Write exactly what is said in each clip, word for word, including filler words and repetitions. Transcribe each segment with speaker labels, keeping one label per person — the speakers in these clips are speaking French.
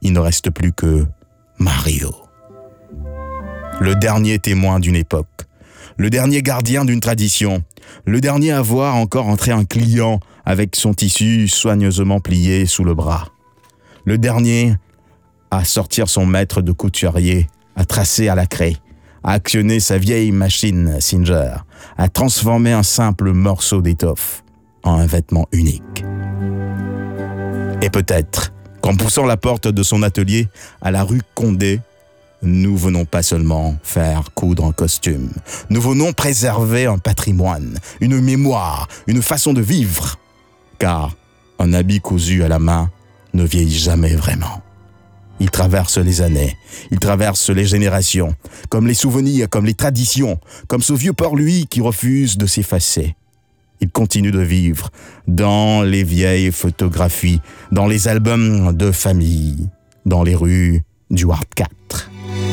Speaker 1: il ne reste plus que Mario. Le dernier témoin d'une époque, le dernier gardien d'une tradition, le dernier à voir encore entrer un client avec son tissu soigneusement plié sous le bras, le dernier à sortir son maître de couturier, à tracer à la craie, à actionner sa vieille machine Singer, à transformer un simple morceau d'étoffe en un vêtement unique. Et peut-être qu'en poussant la porte de son atelier à la rue Condé, nous venons pas seulement faire coudre un costume, nous venons préserver un patrimoine, une mémoire, une façon de vivre. Car un habit cousu à la main ne vieillit jamais vraiment. Il traverse les années, il traverse les générations, comme les souvenirs, comme les traditions, comme ce vieux port-lui qui refuse de s'effacer. Il continue de vivre dans les vieilles photographies, dans les albums de famille, dans les rues du Ward quatre.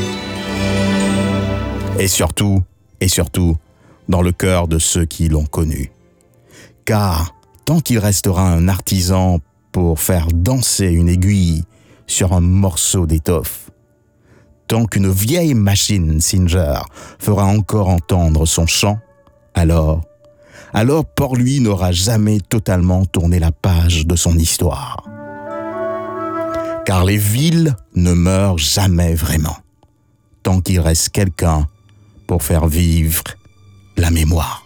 Speaker 1: Et surtout, et surtout, dans le cœur de ceux qui l'ont connu. Car tant qu'il restera un artisan pour faire danser une aiguille sur un morceau d'étoffe, tant qu'une vieille machine Singer fera encore entendre son chant, alors, alors Port-Louis n'aura jamais totalement tourné la page de son histoire. Car les villes ne meurent jamais vraiment, tant qu'il reste quelqu'un pour faire vivre la mémoire.